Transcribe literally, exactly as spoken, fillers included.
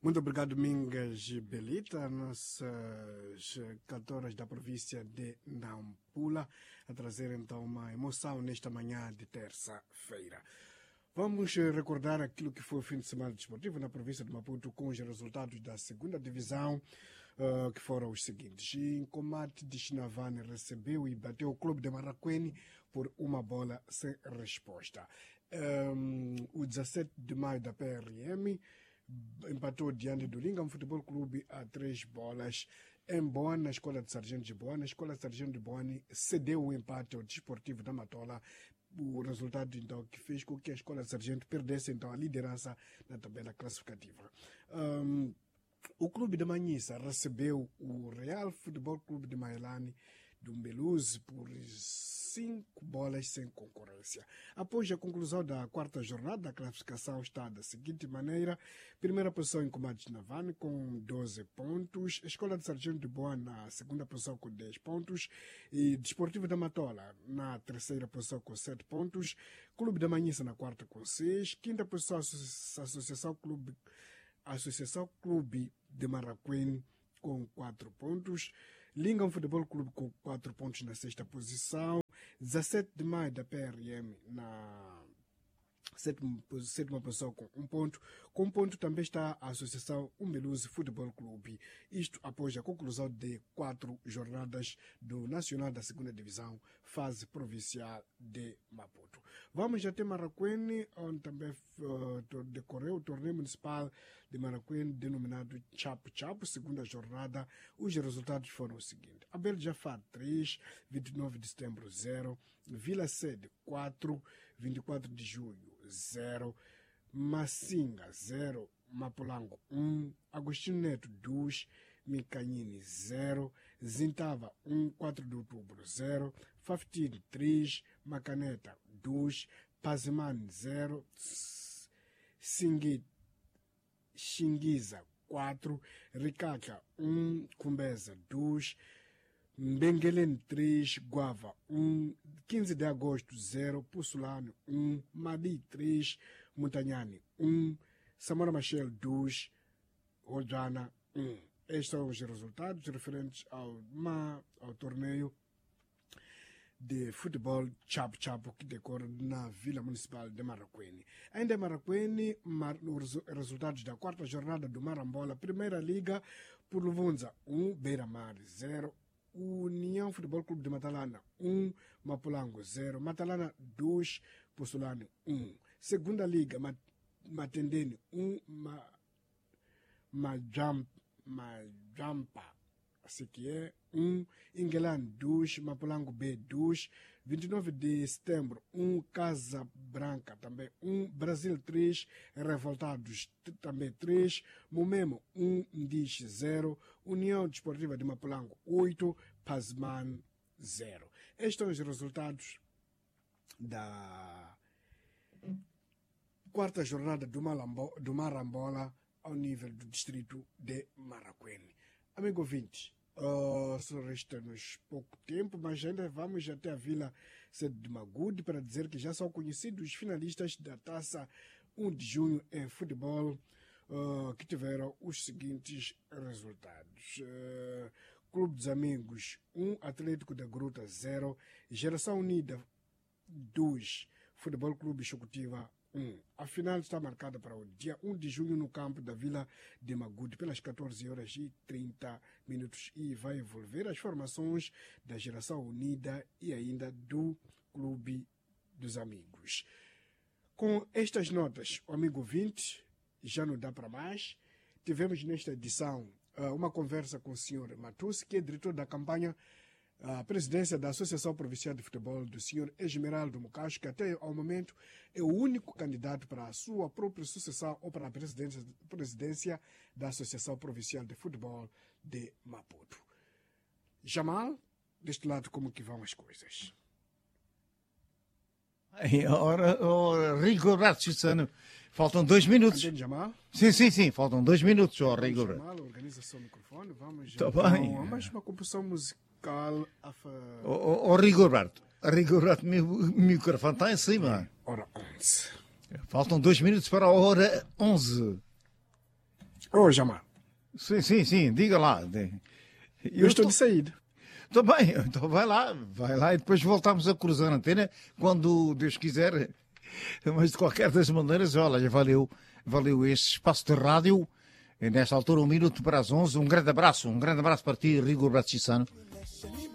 Muito obrigado, Mingas Belita, nossas cantoras da província de Nampula, a trazer então uma emoção nesta manhã de terça-feira. Vamos recordar aquilo que foi o fim de semana desportivo na província de Maputo com os resultados da segunda divisão, uh, que foram os seguintes. Incomate de Chinavane recebeu e bateu o clube de Maraquene por uma bola sem resposta. Um, o dezassete de maio da P R M empatou diante do Lingam Futebol Clube a três bolas. Em Boane, na Escola de Sargento de Boane, a Escola de Sargento de Boane cedeu o empate ao Desportivo da Matola. O resultado, então, que fez com que a Escola de Sargento perdesse, então, a liderança na tabela classificativa. Um, o Clube de Manhissa recebeu o Real Futebol Clube de Mailane do Mbeluzi por cinco bolas sem concorrência. Após a conclusão da quarta jornada, a classificação está da seguinte maneira: primeira posição em Comates Navane com doze pontos, Escola de Sargento de Boa na segunda posição com dez pontos e Desportivo da Matola na terceira posição com sete pontos, Clube da Manhissa na quarta com seis, quinta posição a Associação Clube, Associação Clube de Maraquene com quatro pontos, Lingam Futebol Clube com quatro pontos na sexta posição, dezassete de maio da P R M na sétima, sétima posição com um ponto. Com um ponto também está a Associação Umbeluzi Futebol Clube. Isto após a conclusão de quatro jornadas do Nacional da Segunda Divisão, fase provincial de Maputo. Vamos até Maraquene, onde também uh, decorreu o torneio municipal de Maraquene, denominado Chapo Chapo, segunda jornada. Os resultados foram os seguintes: Abel Jafar três, vinte e nove de setembro zero, Vila Sede quatro, vinte e quatro de julho zero, Massinga zero, Mapulango um, Agostinho Neto dois, Micanini zero, Zintava um, quatro de outubro zero, Faftini três, Macaneta dois, Pazimani zero, Singit Xinguiza quatro, Ricaca um, Cumbeza dois, Benguelene três, Guava um, quinze de agosto zero, Pussulano um, Madi três, Montanhani um, Samora Machel dois, Rodana um. Estes são os resultados referentes ao, ao torneio de futebol Chapo Chapo que decorre na Vila Municipal de Maraquene. Ainda em Maraquene, mar, os resultados da quarta jornada do Marambola, Primeira Liga, por Luvunza um, Beira Mar zero, União Futebol Clube de Matalana um, Mapulango zero, Matalana dois, Pussulano um. Segunda Liga, Matendene um, Ma, Majam, Majampa, assim que é um, Inguelan dois, Mapulango B dois, vinte e nove de setembro um, Casa Branca também um, Brasil três, Revoltados também três, Momemo um, Ndiche zero, União Desportiva de Mapulango oito, Pazman zero. Estes são os resultados da quarta jornada do, Malambo, do Marambola ao nível do distrito de Maraquene. Amigo ouvinte, uh, só resta-nos pouco tempo, mas ainda vamos até a Vila Sede de Magude para dizer que já são conhecidos os finalistas da Taça um de junho em futebol, uh, que tiveram os seguintes resultados. Uh, Clube dos Amigos um, Atlético da Gruta zero, Geração Unida dois, Futebol Clube Executiva um. A final está marcada para o dia um de junho no campo da Vila de Magude pelas catorze horas e trinta minutos e vai envolver as formações da Geração Unida e ainda do Clube dos Amigos. Com estas notas, o amigo vinte já não dá para mais. Tivemos nesta edição uh, uma conversa com o senhor Matus, que é diretor da campanha a presidência da Associação Provincial de Futebol do senhor Esmeraldo Mucacho, que até ao momento é o único candidato para a sua própria sucessão ou para a presidência, presidência da Associação Provincial de Futebol de Maputo. Jamal, deste lado, como que vão as coisas? Ora, ora rigor, Susano, faltam dois minutos. Entende, Jamal? Sim, sim, sim, faltam dois minutos, ó, rigor. Jamal, organiza seu microfone, vamos Tá então bem. a mais uma composição musical. A fa... Ó, ó, Rigoberto, Rigoberto, meu microfone está em cima. Hora onze. Faltam dois minutos para a hora onze. Ô, Jamar, Sim, sim, sim, diga lá. eu estou de saída. Estou bem, então vai lá, vai lá e depois voltamos a cruzar a antena quando Deus quiser. Mas de qualquer das maneiras, olha, valeu, valeu este espaço de rádio. Nesta altura, um minuto para as onze. Um grande abraço, um grande abraço para ti, Rigor Bratsissano.